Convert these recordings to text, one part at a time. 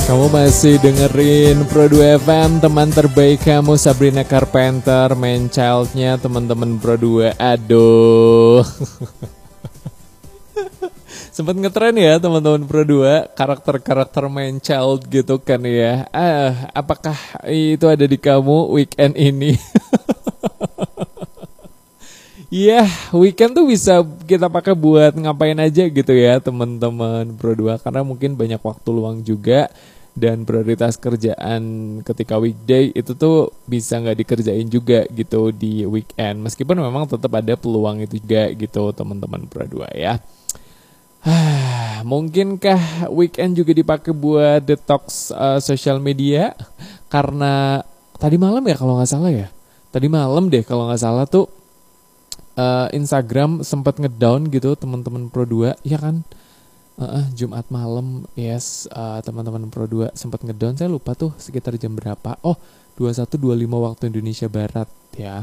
Kamu masih dengerin Pro 2 FM, teman terbaik kamu Sabrina Carpenter, main childnya teman-teman Pro 2. Aduh. Sempat ngetren ya teman-teman Pro 2, karakter-karakter main child gitu kan ya. Apakah itu ada di kamu weekend ini? Iya, weekend tuh bisa kita pakai buat ngapain aja gitu ya teman-teman Pro 2, karena mungkin banyak waktu luang juga. Dan prioritas kerjaan ketika weekday itu tuh bisa nggak dikerjain juga gitu di weekend. Meskipun memang tetap ada peluang itu juga gitu teman-teman Pro 2 ya. Mungkinkah weekend juga dipakai buat detox sosial media? Karena tadi malam ya kalau nggak salah ya. Tadi malam deh kalau nggak salah tuh Instagram sempat ngedown gitu teman-teman Pro 2, ya kan? Jumat malam, yes, teman-teman Pro 2 sempat ngedown, saya lupa tuh sekitar jam berapa. Oh, 21.25 waktu Indonesia Barat ya.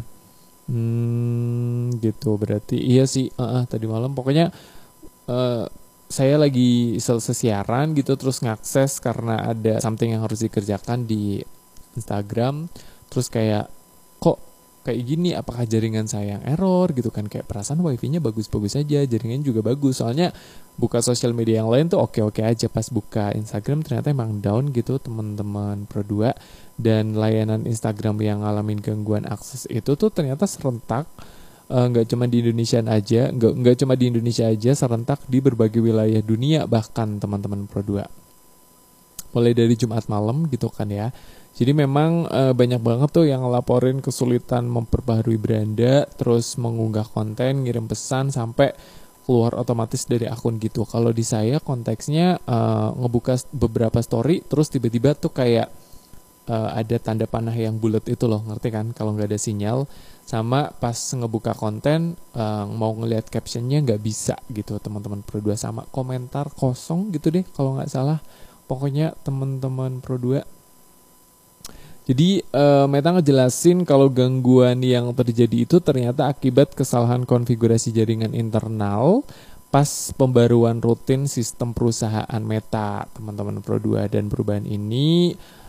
Gitu berarti iya sih, tadi malam pokoknya saya lagi selesai siaran gitu, terus ngakses karena ada something yang harus dikerjakan di Instagram. Terus kayak, kok kayak gini, apakah jaringan saya yang error gitu kan, kayak perasaan wifi-nya bagus-bagus aja, jaringannya juga bagus, soalnya buka sosial media yang lain tuh oke-oke aja, pas buka Instagram ternyata emang down gitu teman-teman Pro 2. Dan layanan Instagram yang ngalamin gangguan akses itu tuh ternyata serentak, nggak cuma di Indonesia aja, nggak cuma di Indonesia aja, serentak di berbagai wilayah dunia bahkan teman-teman Pro 2. Mulai dari Jumat malam gitu kan ya. Jadi memang banyak banget tuh yang ngelaporin kesulitan memperbaharui beranda, terus mengunggah konten, ngirim pesan, sampai keluar otomatis dari akun gitu. Kalau di saya konteksnya ngebuka beberapa story, terus tiba-tiba tuh kayak ada tanda panah yang bulat itu loh, ngerti kan? Kalau nggak ada sinyal, sama pas ngebuka konten mau ngelihat captionnya nggak bisa gitu teman-teman Pro 2, sama komentar kosong gitu deh kalau nggak salah. Pokoknya teman-teman Pro 2. Jadi Meta ngejelasin kalau gangguan yang terjadi itu ternyata akibat kesalahan konfigurasi jaringan internal pas pembaruan rutin sistem perusahaan Meta, teman-teman Pro 2. Dan perubahan ini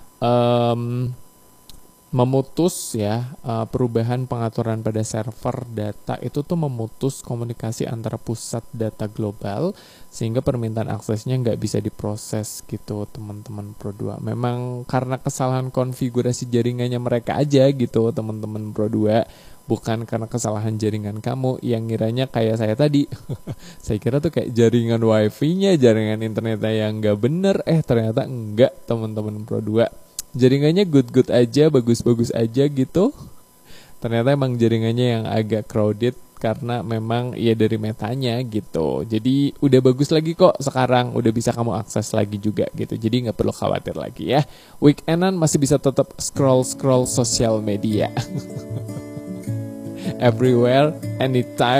memutus ya, perubahan pengaturan pada server data itu tuh memutus komunikasi antara pusat data global, sehingga permintaan aksesnya nggak bisa diproses gitu teman-teman Pro 2. Memang karena kesalahan konfigurasi jaringannya mereka aja gitu teman-teman Pro 2, bukan karena kesalahan jaringan kamu yang ngiranya kayak saya tadi. Saya kira tuh kayak jaringan wifi-nya, jaringan internetnya yang nggak bener, ternyata enggak teman-teman Pro 2. Jaringannya good-good aja, bagus-bagus aja gitu. Ternyata emang jaringannya yang agak crowded karena memang ya dari metanya gitu. Jadi udah bagus lagi kok sekarang, udah bisa kamu akses lagi juga gitu. Jadi nggak perlu khawatir lagi ya. Weekendan masih bisa tetap scroll sosial media. Everywhere, anytime.